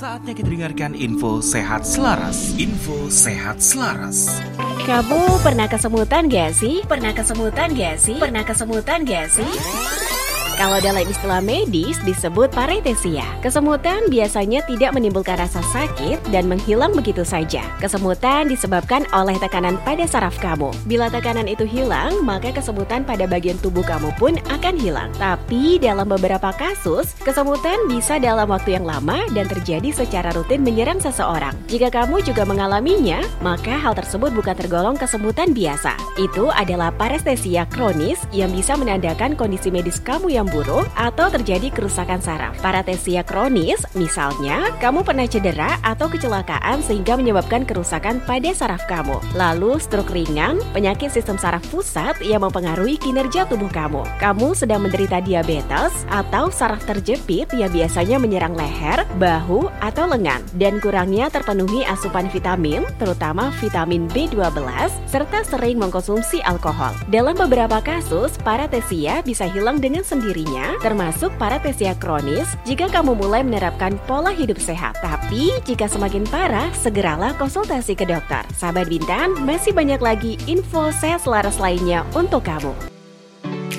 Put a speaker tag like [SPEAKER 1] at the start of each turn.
[SPEAKER 1] Saatnya kita dengarkan info sehat selaras. Info sehat selaras.
[SPEAKER 2] Kamu pernah kesemutan gak sih? Pernah kesemutan gak sih? Pernah kesemutan gak sih? Kalau dalam istilah medis disebut paretesia. Kesemutan biasanya tidak menimbulkan rasa sakit dan menghilang begitu saja. Kesemutan disebabkan oleh tekanan pada saraf kamu. Bila tekanan itu hilang, maka kesemutan pada bagian tubuh kamu pun akan hilang. Tapi dalam beberapa kasus, kesemutan bisa dalam waktu yang lama dan terjadi secara rutin menyerang seseorang. Jika kamu juga mengalaminya, maka hal tersebut bukan tergolong kesemutan biasa. Itu adalah paretesia kronis yang bisa menandakan kondisi medis kamu yang buruk atau terjadi kerusakan saraf. Paretesia kronis, misalnya, kamu pernah cedera atau kecelakaan sehingga menyebabkan kerusakan pada saraf kamu. Lalu stroke ringan, penyakit sistem saraf pusat yang mempengaruhi kinerja tubuh kamu. Kamu sedang menderita diabetes atau saraf terjepit yang biasanya menyerang leher, bahu, atau lengan, dan kurangnya terpenuhi asupan vitamin, terutama vitamin B12, serta sering mengkonsumsi alkohol. Dalam beberapa kasus, paretesia bisa hilang dengan sendirinya, termasuk paretesia kronis jika kamu mulai menerapkan pola hidup sehat. Tapi jika semakin parah, segeralah konsultasi ke dokter. Sahabat Bintan, masih banyak lagi info sehat selaras lainnya untuk kamu.